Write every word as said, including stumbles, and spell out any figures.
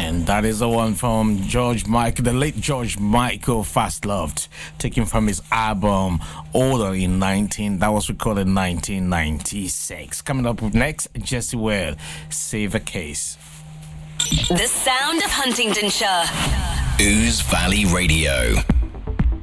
And that is the one from George Michael, the late George Michael Fast Loved, taken from his album Older in nineteen, that was recorded in nineteen ninety-six. Coming up next, Jesse Ware, Save a Case. The sound of Huntingdonshire. Ooze Valley Radio.